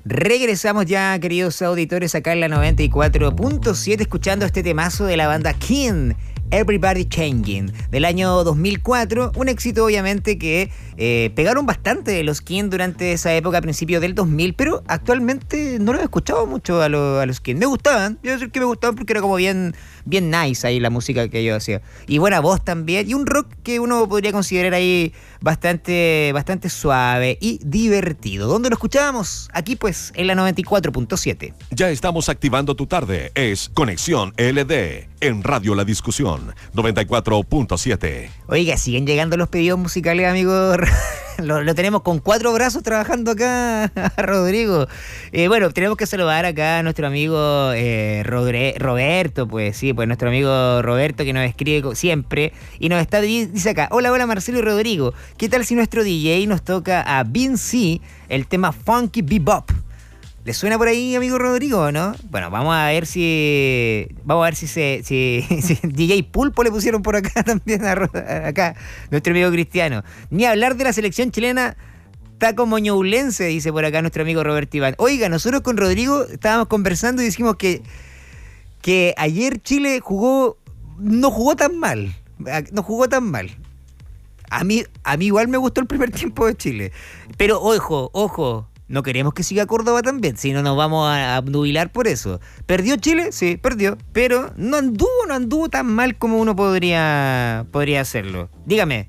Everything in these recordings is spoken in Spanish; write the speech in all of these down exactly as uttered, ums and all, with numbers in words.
Regresamos ya, queridos auditores, acá en la noventa y cuatro punto siete, escuchando este temazo de la banda King, Everybody Changing, del año dos mil cuatro. Un éxito, obviamente, que eh, pegaron bastante los King durante esa época, a principios del dos mil, pero actualmente no los he escuchado mucho a, lo, a los King. Me gustaban, yo decir que me gustaban porque era como bien, bien nice ahí la música que yo hacía. Y buena voz también, y un rock que uno podría considerar ahí bastante, bastante suave y divertido. ¿Dónde lo escuchábamos? Aquí pues, en la noventa y cuatro punto siete. Ya estamos activando tu tarde. Es Conexión L D en Radio La Discusión noventa y cuatro punto siete. Oiga, siguen llegando los pedidos musicales, amigos. Lo, lo tenemos con cuatro brazos trabajando acá, Rodrigo. Eh, bueno, tenemos que saludar acá a nuestro amigo eh, Rodre, Roberto, pues sí, pues nuestro amigo Roberto que nos escribe siempre y nos está, dice acá: hola, hola Marcelo y Rodrigo, ¿qué tal si nuestro D J nos toca a Vinci el tema Funky Bebop? ¿Le suena por ahí, amigo Rodrigo, no? Bueno, vamos a ver si... Vamos a ver si se... Si, si D J Pulpo le pusieron por acá también, a, a, acá, nuestro amigo Cristiano. Ni hablar de la selección chilena taco moñoulense, dice por acá nuestro amigo Roberto Iván. Oiga, nosotros con Rodrigo estábamos conversando y dijimos que, que ayer Chile jugó... No jugó tan mal. No jugó tan mal. A mí, a mí igual me gustó el primer tiempo de Chile. Pero ojo, ojo... No queremos que siga Córdoba también, si no nos vamos a obnubilar por eso. ¿Perdió Chile? Sí, perdió. Pero no anduvo, no anduvo tan mal como uno podría, podría hacerlo. Dígame.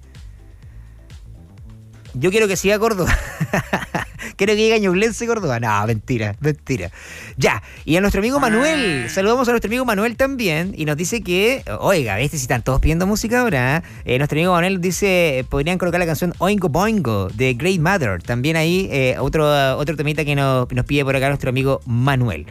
Yo quiero que siga Córdoba. Quiero que llegue Ñublense Córdoba. No, mentira, mentira. Ya, y a nuestro amigo Manuel. Saludamos a nuestro amigo Manuel también. Y nos dice que, oiga, ¿viste? Si están todos pidiendo música ahora. Eh, nuestro amigo Manuel dice, podrían colocar la canción Oingo Boingo de Great Mother. También ahí eh, otro, otro temita que nos, nos pide por acá nuestro amigo Manuel.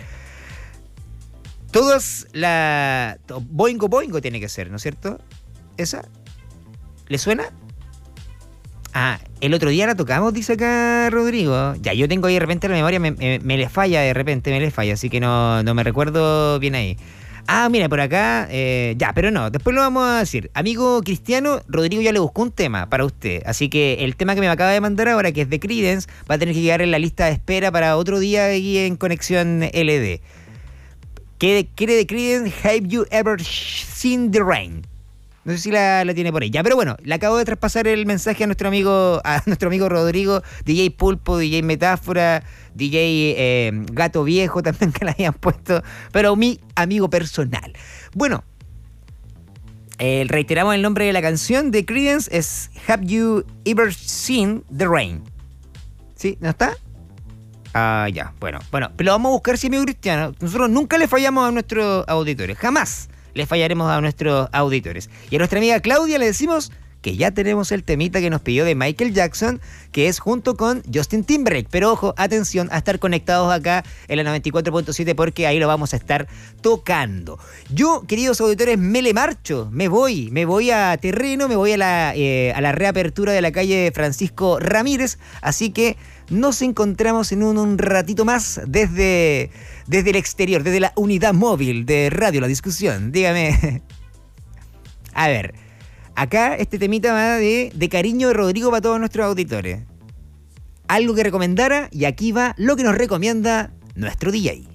Todas la... Boingo Boingo tiene que ser, ¿no es cierto? ¿Esa? ¿Le suena? Ah, el otro día la tocamos, dice acá Rodrigo. Ya, yo tengo ahí de repente la memoria, me, me, me le falla de repente, me le falla, así que no, no me recuerdo bien ahí. Ah, mira, por acá, eh, ya, pero no, después lo vamos a decir. Amigo Cristiano, Rodrigo ya le buscó un tema para usted, así que el tema que me acaba de mandar ahora, que es de Creedence, va a tener que quedar en la lista de espera para otro día aquí en Conexión L D. ¿Qué quiere de Creedence? Have you ever seen the rain? No sé si la, la tiene por ahí. Ya, pero bueno, le acabo de traspasar el mensaje a nuestro amigo, a nuestro amigo Rodrigo, D J Pulpo, D J Metáfora, D J eh, Gato Viejo también que le habían puesto, pero mi amigo personal. Bueno, eh, reiteramos el nombre de la canción de Creedence, es Have You Ever Seen the Rain? ¿Sí? ¿No está? Ah, ya, bueno, bueno, pero lo vamos a buscar, si amigo Cristiano. Nosotros nunca le fallamos a nuestros auditores, jamás les fallaremos a nuestros auditores. Y a nuestra amiga Claudia le decimos que ya tenemos el temita que nos pidió de Michael Jackson, que es junto con Justin Timberlake. Pero ojo, atención a estar conectados acá en la noventa y cuatro punto siete porque ahí lo vamos a estar tocando. Yo, queridos auditores, me le marcho, me voy, me voy a terreno, me voy a la, eh, a la reapertura de la calle Francisco Ramírez, así que nos encontramos en un, un ratito más desde, desde el exterior, desde la unidad móvil de Radio La Discusión. Dígame. A ver, acá este temita va de, de cariño de Rodrigo para todos nuestros auditores. Algo que recomendara, y aquí va lo que nos recomienda nuestro D J.